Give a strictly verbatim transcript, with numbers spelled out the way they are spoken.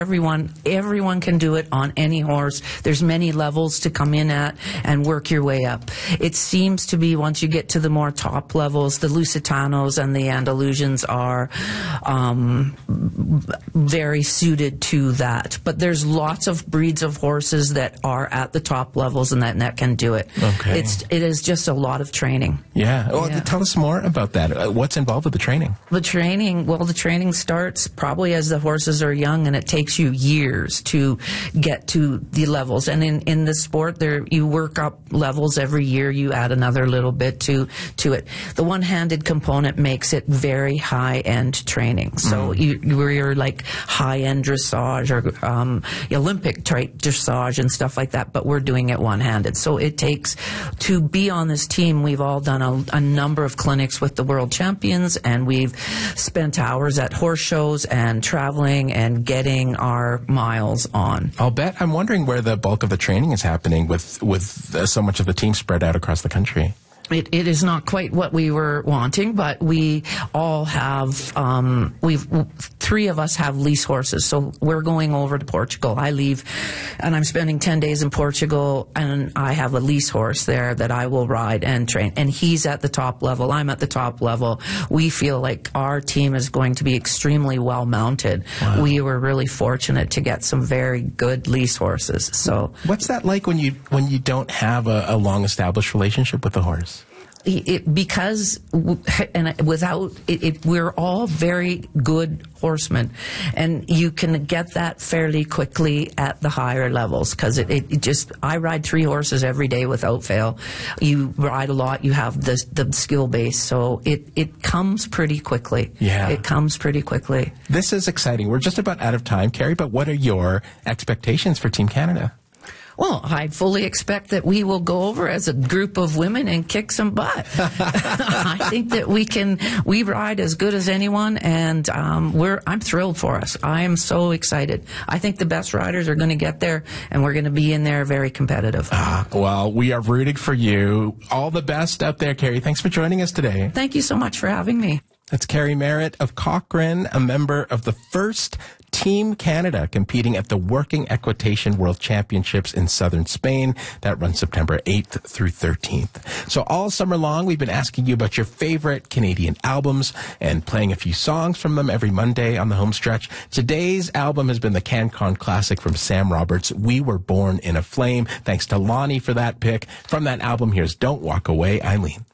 Everyone, everyone can do it on any horse. There's many levels to come in at and work your way up. It seems to be once you get to the more top levels, the Lusitanos and the Andalusians are um, very suited to that. But there's lots of breeds of horses that are at the top levels and that, and that can do it. Okay. It's, it is just a lot of training. Yeah. Well, yeah. Tell us more about that. Uh, what's involved with the training? The training, well, the training starts probably as the horses are young, and it takes you years to get to the levels. And in, in the sport, there you work up levels every year. You add another little bit to to it. The one-handed component makes it very high-end training. So mm. you, you're like high-end dressage or um, Olympic type dressage and stuff like that, but we're doing it one-handed. So it takes, to be on this team, we've all done a, a number of clinics with the world champions, and we've spent hours at horse shows and traveling and getting our miles on. I'll bet. I'm wondering where the bulk of the training is happening with, with uh, so much of the team spread out across the country. It, it is not quite what we were wanting, but we all have, um, we've, three of us have lease horses, so we're going over to Portugal. I leave, and I'm spending ten days in Portugal, and I have a lease horse there that I will ride and train, and he's at the top level. I'm at the top level. We feel like our team is going to be extremely well mounted. Wow. We were really fortunate to get some very good lease horses. So, what's that like when you when you don't have a, a long established relationship with the horse? It, because and without it, it, we're all very good horsemen, and you can get that fairly quickly at the higher levels because it, it, it just I ride three horses every day without fail. You ride a lot, you have the the skill base, so it it comes pretty quickly. Yeah, it comes pretty quickly. This is exciting. We're just about out of time, Carrie. But what are your expectations for Team Canada? Well, I fully expect that we will go over as a group of women and kick some butt. I think that we can, we ride as good as anyone, and um, we're, I'm thrilled for us. I am so excited. I think the best riders are going to get there, and we're going to be in there very competitive. Ah, well, we are rooting for you. All the best out there, Carrie. Thanks for joining us today. Thank you so much for having me. That's Carrie Merritt of Cochrane, a member of the first Team Canada competing at the Working Equitation World Championships in southern Spain. That runs September eighth through thirteenth. So all summer long, we've been asking you about your favorite Canadian albums and playing a few songs from them every Monday on the home stretch. Today's album has been the CanCon classic from Sam Roberts, We Were Born in a Flame. Thanks to Lonnie for that pick. From that album, here's Don't Walk Away, Eileen.